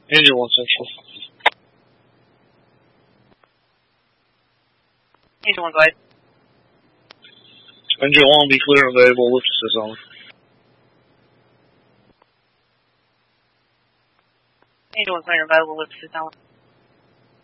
Angel 1 Central. Angel 1, go ahead. Angel 1, be clear and available, lift assist on. Angel 1, clear and available, lift assist on.